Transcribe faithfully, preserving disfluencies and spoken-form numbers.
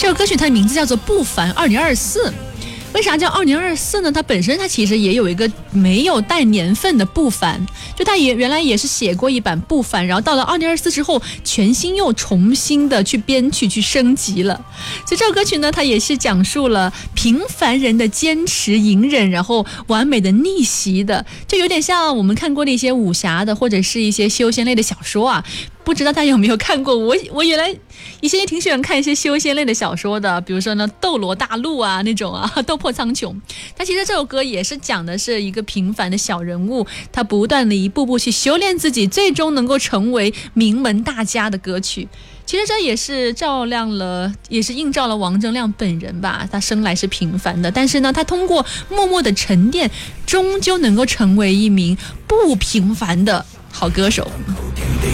这首歌曲它的名字叫做《不凡二零二四》。为啥叫二零二四呢？它本身它其实也有一个没有带年份的不凡，就它也原来也是写过一版不凡，然后到了二零二四之后，全新又重新的去编曲去升级了。所以这首歌曲呢，它也是讲述了平凡人的坚持、隐忍，然后完美的逆袭的，就有点像我们看过的一些武侠的或者是一些修仙类的小说啊。不知道大家有没有看过？我我原来以前也挺喜欢看一些修仙类的小说的，比如说呢《斗罗大陆》啊那种啊，《斗破苍穹》。它其实这首歌也是讲的是一个平凡的小人物，他不断的一步步去修炼自己，最终能够成为名门大家的歌曲。其实这也是照亮了，也是映照了王铮亮本人吧。他生来是平凡的，但是呢，他通过默默的沉淀，终究能够成为一名不平凡的好歌手。